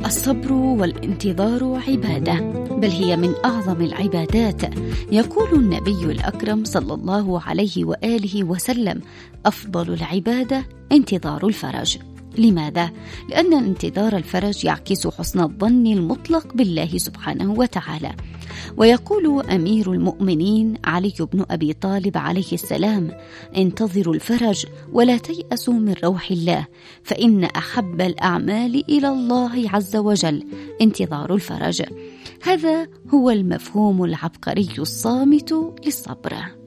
الصبر والانتظار عبادة، بل هي من أعظم العبادات. يقول النبي الأكرم صلى الله عليه وآله وسلم: أفضل العبادة انتظار الفرج. لماذا؟ لأن انتظار الفرج يعكس حسن الظن المطلق بالله سبحانه وتعالى. ويقول أمير المؤمنين علي بن أبي طالب عليه السلام: انتظروا الفرج ولا تيأسوا من روح الله، فإن أحب الأعمال إلى الله عز وجل انتظار الفرج. هذا هو المفهوم العبقري الصامت للصبر.